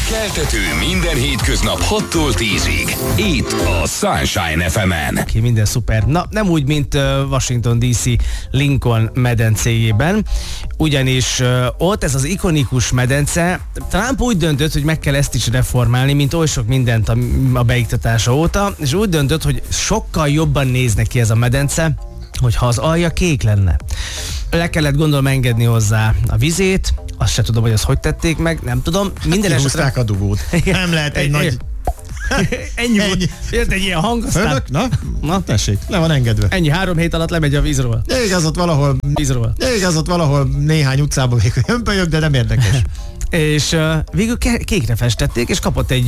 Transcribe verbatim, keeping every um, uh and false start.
Keltető minden hétköznap hattól tízig. Itt a Sunshine ef emen. Ki minden szuper. Na, nem úgy, mint uh, Washington dé cé Lincoln medencéjében, ugyanis uh, ott ez az ikonikus medence, Trump úgy döntött, hogy meg kell ezt is reformálni, mint oly sok mindent a, a beiktatása óta, és úgy döntött, hogy sokkal jobban néz neki ez a medence, hogyha az alja kék lenne. Le kellett gondolom engedni hozzá a vizét, azt se tudom, hogy azt hogy tették meg, nem tudom. Minden hát esetre... a dugót. Nem lehet egy nagy... Ennyi volt. Jött egy ilyen hang, aztán... Fölök? Na? Na, tessék, le van engedve. Ennyi, három hét alatt lemegy a vízről. Igaz, ott valahol... Vízről. Igaz, ott valahol néhány utcában még hömpölyök, de nem érdekes. És uh, végül kékre festették, és kapott egy